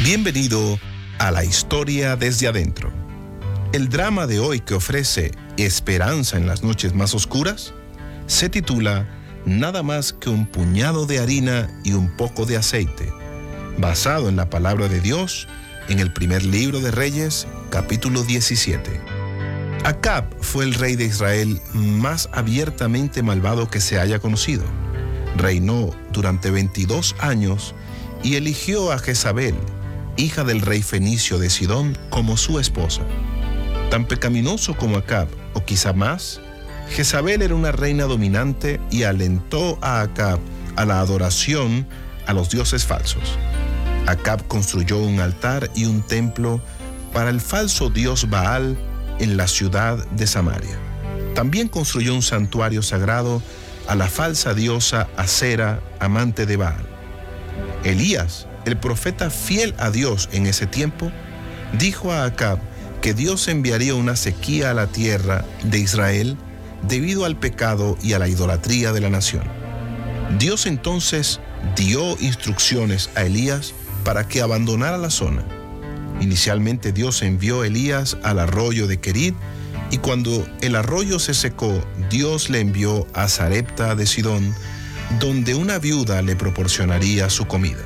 Bienvenido a La Historia desde Adentro. El drama de hoy que ofrece esperanza en las noches más oscuras se titula Nada más que un puñado de harina y un poco de aceite, basado en la palabra de Dios en el primer libro de Reyes, capítulo 17. Acab fue el rey de Israel más abiertamente malvado que se haya conocido. Reinó durante 22 años y eligió a Jezabel, hija del rey fenicio de Sidón, como su esposa. Tan pecaminoso como Acab, o quizá más, Jezabel era una reina dominante y alentó a Acab a la adoración a los dioses falsos. Acab construyó un altar y un templo para el falso dios Baal en la ciudad de Samaria. También construyó un santuario sagrado a la falsa diosa Asera, amante de Baal. Elías, el profeta fiel a Dios en ese tiempo, dijo a Acab que Dios enviaría una sequía a la tierra de Israel debido al pecado y a la idolatría de la nación. Dios entonces dio instrucciones a Elías para que abandonara la zona. Inicialmente Dios envió a Elías al arroyo de Querit, y cuando el arroyo se secó, Dios le envió a Sarepta de Sidón, donde una viuda le proporcionaría su comida.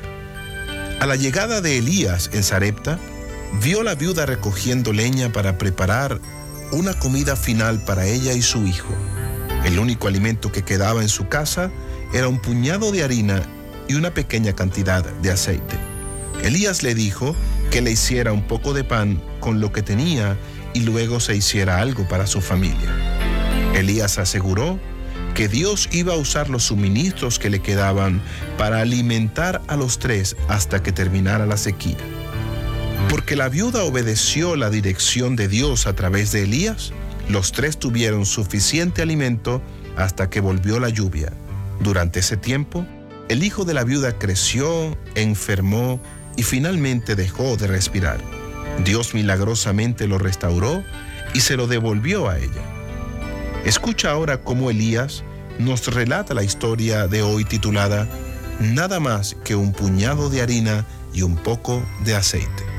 A la llegada de Elías en Sarepta, vio la viuda recogiendo leña para preparar una comida final para ella y su hijo. El único alimento que quedaba en su casa era un puñado de harina y una pequeña cantidad de aceite. Elías le dijo que le hiciera un poco de pan con lo que tenía y luego se hiciera algo para su familia. Elías aseguró que Dios iba a usar los suministros que le quedaban para alimentar a los tres hasta que terminara la sequía. Porque la viuda obedeció la dirección de Dios a través de Elías, los tres tuvieron suficiente alimento hasta que volvió la lluvia. Durante ese tiempo, el hijo de la viuda creció, enfermó y finalmente dejó de respirar. Dios milagrosamente lo restauró y se lo devolvió a ella. Escucha ahora cómo Elías nos relata la historia de hoy titulada Nada más que un puñado de harina y un poco de aceite.